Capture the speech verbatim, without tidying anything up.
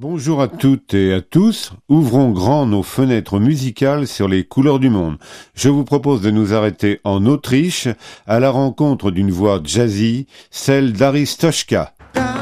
Bonjour à toutes et à tous. Ouvrons grand nos fenêtres musicales sur les couleurs du monde. Je vous propose de nous arrêter en Autriche à la rencontre d'une voix jazzy, celle d'Aristoshka.